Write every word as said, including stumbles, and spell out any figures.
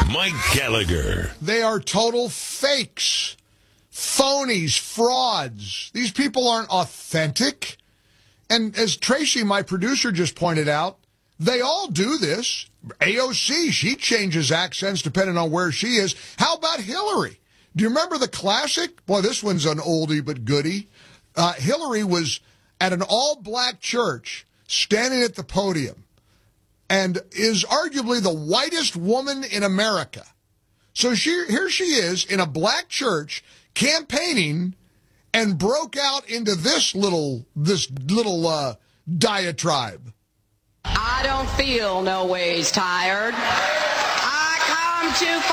Mike Gallagher. They are total fakes, phonies, frauds. These people aren't authentic. And as Tracy, my producer, just pointed out, they all do this. A O C, she changes accents depending on where she is. How about Hillary? Do you remember the classic? Boy, this one's an oldie but goodie. Uh, Hillary was at an all-black church standing at the podium and is arguably the whitest woman in America. So she, here she is in a black church campaigning and broke out into this little, this little uh, diatribe. I don't feel no ways tired. I come to